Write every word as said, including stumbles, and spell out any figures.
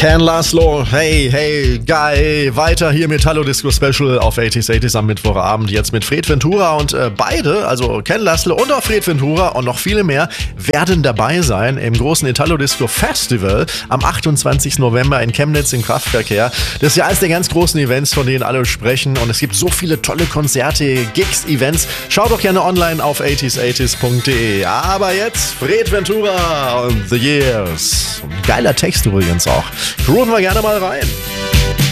Ken Laszlo, hey, hey, geil, weiter hier Metallo Disco Special auf achtziger achtzig am Mittwochabend, jetzt mit Fred Ventura und äh, beide, also Ken Laszlo und auch Fred Ventura und noch viele mehr, werden dabei sein im großen Italo Disco Festival am achtundzwanzigsten November in Chemnitz im Kraftverkehr. Das ist ja eines der ganz großen Events, von denen alle sprechen, und es gibt so viele tolle Konzerte, Gigs, Events. Schaut doch gerne online auf achtziger achtzig punkt de. Aber jetzt Fred Ventura und The Years. Geiler Text übrigens auch. Grooven wir gerne mal rein.